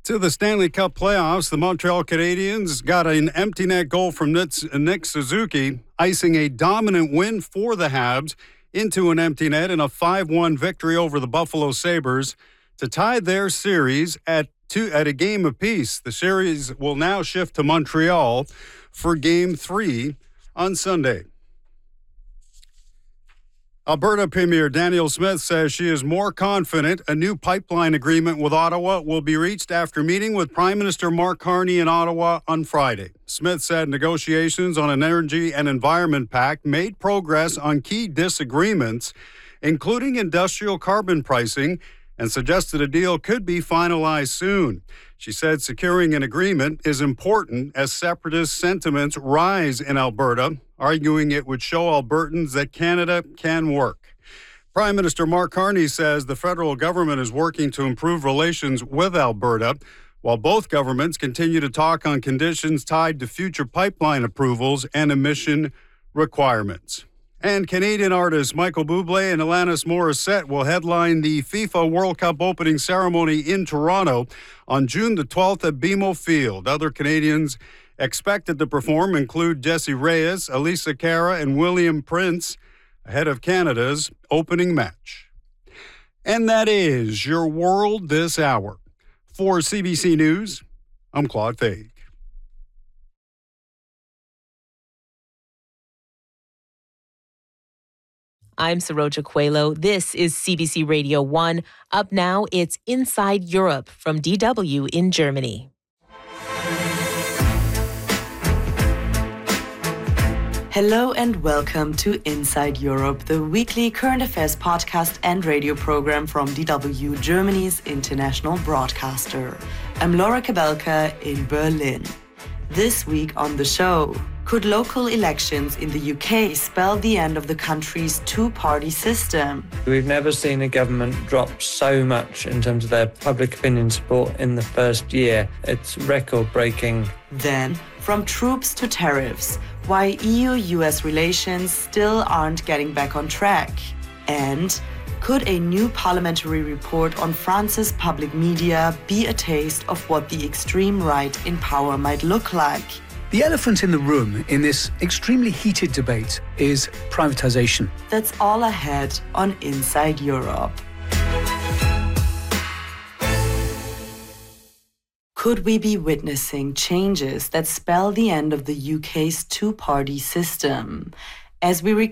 To the Stanley Cup playoffs, the Montreal Canadiens got an empty net goal from Nick Suzuki, icing a dominant win for the Habs into an empty net in a 5-1 victory over the Buffalo Sabres to tie their series at a game apiece. The series will now shift to Montreal for Game 3 on Sunday. Alberta Premier Danielle Smith says she is more confident a new pipeline agreement with Ottawa will be reached after meeting with Prime Minister Mark Carney in Ottawa on Friday. Smith said negotiations on an energy and environment pact made progress on key disagreements, including industrial carbon pricing, and suggested a deal could be finalized soon. She said securing an agreement is important as separatist sentiments rise in Alberta, arguing it would show Albertans that Canada can work. Prime Minister Mark Carney says the federal government is working to improve relations with Alberta, while both governments continue to talk on conditions tied to future pipeline approvals and emission requirements. And Canadian artists Michael Bublé and Alanis Morissette will headline the FIFA World Cup opening ceremony in Toronto on June the 12th at BMO Field. Other Canadians expected to perform include Jessie Reyes, Elisa Cara, and William Prince ahead of Canada's opening match. And that is your world this hour. For CBC News, I'm Claude Fade. I'm Saroja Coelho. This is CBC Radio 1. Up now, it's Inside Europe from DW in Germany. Hello and welcome to Inside Europe, the weekly current affairs podcast and radio program from DW, Germany's international broadcaster. I'm Laura Kabelka in Berlin. This week on the show, could local elections in the UK spell the end of the country's two-party system? We've never seen a government drop so much in terms of their public opinion support in the first year. It's record-breaking. Then, from troops to tariffs, why EU-US relations still aren't getting back on track. And could a new parliamentary report on France's public media be a taste of what the extreme right in power might look like? The elephant in the room in this extremely heated debate is privatization. That's all ahead on Inside Europe. Could we be witnessing changes that spell the end of the UK's two-party system? As we